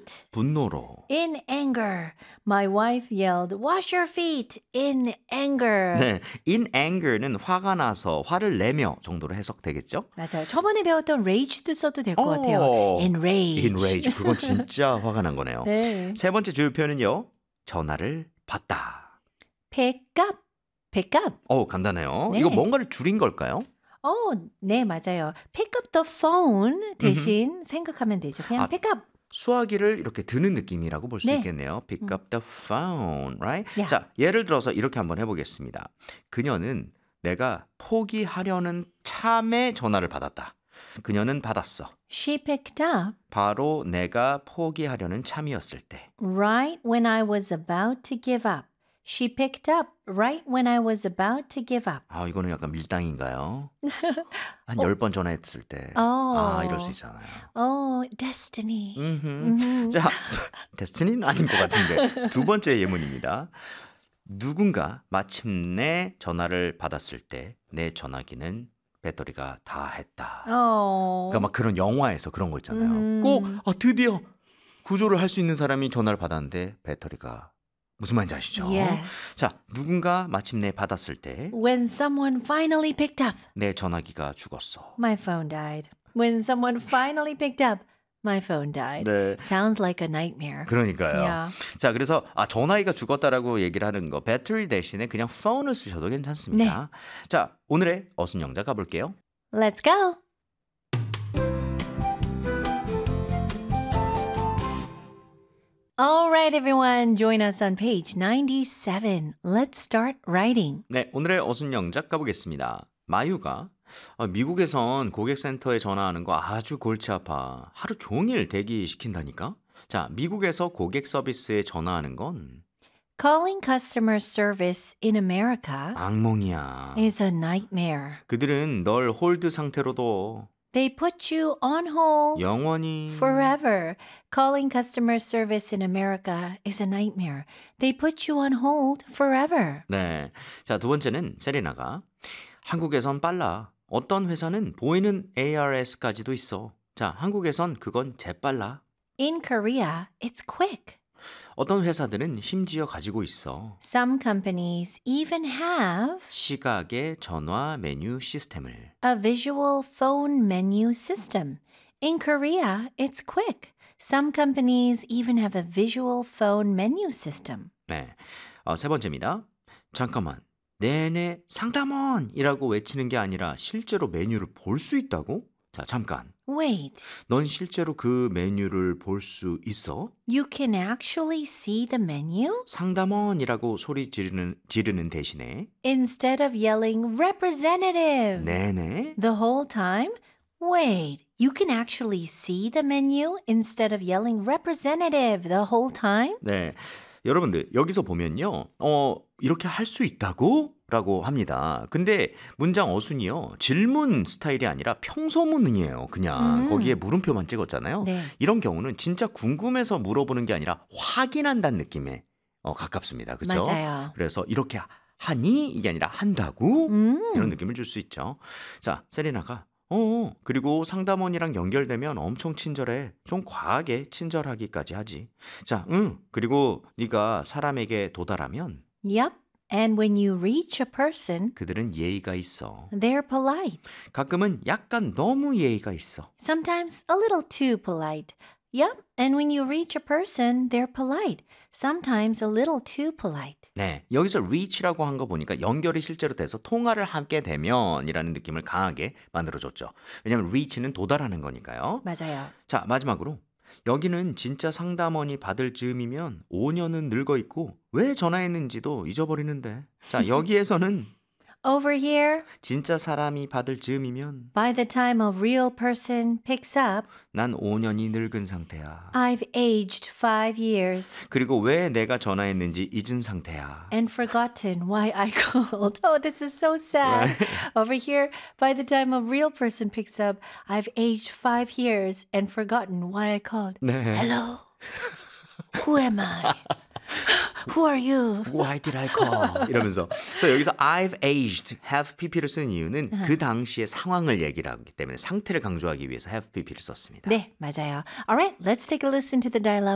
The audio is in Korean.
feet. 분노로. In anger. My wife yelled, wash your feet. In anger. 네, in anger는 화가 나서 화를 내며 정도로 해석되겠죠? 맞아요. 저번에 배웠던 rage도 써도 될 것 같아요. Enrage. enrage. 그건 진짜 화가 난 거네요. 네. 세 번째 주요 표현은요. 전화를 받다. Pick up. Pick up. 간단해요. 네. 이거 뭔가를 줄인 걸까요? 네, 맞아요. Pick up the phone 대신 생각하면 되죠. 그냥 pick up. 수화기를 이렇게 드는 느낌이라고 볼 수 네. 있겠네요. Pick up the phone, right? Yeah. 자, 예를 들어서 이렇게 한번 해보겠습니다. 그녀는 내가 포기하려는 참에 전화를 받았다. 그녀는 받았어. She picked up 바로 내가 포기하려는 참이었을 때. right when I was about to give up. She picked up right when I was about to give up. 이거는 약간 밀당인가요? 한 10번 전화했을 때. 이럴 수 있잖아요. Destiny. 자, 데스티니는 아닌 것 같은데. 두 번째 예문입니다. 누군가 마침내 전화를 받았을 때 내 전화기는 배터리가 다 했다. 그러니까 막 그런 영화에서 그런 거 있잖아요. 꼭 드디어 구조를 할 수 있는 사람이 전화를 받았는데 배터리가 무슨 말인지 아시죠? Yes. 자, 누군가 마침내 받았을 때 When someone finally picked up, 내 전화기가 죽었어. my phone died. When someone finally picked up, my phone died. 네. Sounds like a nightmare. 그러니까요. Yeah. 자, 그래서 전화기가 죽었다라고 얘기를 하는 거 배터리 대신에 그냥 phone을 쓰셔도 괜찮습니다. 자, 오늘의 어순 영작 가볼게요. Let's go. All right, everyone, join us on page 97. Let's start writing. 네, 오늘의 어순 영작 가보겠습니다. 마유가 미국에선 고객센터에 전화하는 거 아주 골치 아파. 하루 종일 대기시킨다니까? 자, 미국에서 고객 서비스에 전화하는 건 Calling customer service in America 악몽이야. is a nightmare. 그들은 널 홀드 상태로 둬. They put you on hold 영원히. forever. Calling customer service in America is a nightmare. They put you on hold forever. 네. 자, 두 번째는 세리나가 한국에선 빨라. 어떤 회사는 보이는 ARS까지도 있어. 자, 한국에선 그건 재빨라. In Korea, it's quick. 어떤 회사들은 심지어 가지고 있어. Some companies even have 시각의 전화 메뉴 시스템을. a visual phone menu system. In Korea, it's quick. Some companies even have a visual phone menu system. 네. 세 번째입니다. 잠깐만. 내내 상담원이라고 외치는 게 아니라 실제로 메뉴를 볼 수 있다고? 자, 잠깐. Wait, 넌 실제로 그 메뉴를 볼 수 있어? you can actually see the menu? 상담원이라고 소리 지르는 대신에 Instead of yelling representative 네네. the whole time? Wait, you can actually see the menu instead of yelling representative the whole time? 네. 여러분들 여기서 보면요. 이렇게 할 수 있다고? 라고 합니다. 근데 문장 어순이요. 질문 스타일이 아니라 평소문이에요. 그냥 거기에 물음표만 찍었잖아요. 네. 이런 경우는 진짜 궁금해서 물어보는 게 아니라 확인한다는 느낌에 가깝습니다. 그렇죠? 맞아요. 그래서 이렇게 하니? 이게 아니라 한다고? 이런 느낌을 줄 수 있죠. 자, 세리나가 그리고 상담원이랑 연결되면 엄청 친절해. 좀 과하게 친절하기까지 하지. 자, 그리고 네가 사람에게 도달하면 Yep. And when you reach a person, 그들은 예의가 있어. they're polite. 가끔은 약간 너무 예의가 있어. Sometimes a little too polite. Yep. And when you reach a person, they're polite. Sometimes a little too polite. 네, 여기서 reach라고 한 거 보니까 연결이 실제로 돼서 통화를 하게 되면이라는 느낌을 강하게 만들어줬죠. 왜냐하면 reach는 도달하는 거니까요. 맞아요. 자, 마지막으로 여기는 진짜 상담원이 받을 즈음이면 5년은 늙어 있고 왜 전화했는지도 잊어버리는데. 자, 여기에서는 Over here, 진짜 사람이 받을 즈음이면 by the time a real person picks up, 난 5년이 늙은 상태야. I've aged 5 years 그리고 왜 내가 전화했는지 잊은 상태야. and forgotten why I called. Oh, this is so sad. Over here, by the time a real person picks up, I've aged 5 years and forgotten why I called. 네. Hello? Who am I? Who are you? Why did I call? 이러면서. 그래서 여기서 I've aged, have pp를 쓴 이유는 그 당시의 상황을 얘기를 하기 때문에 상태를 강조하기 위해서 have pp를 썼습니다. 네, 맞아요. All right, let's take a listen to the dialogue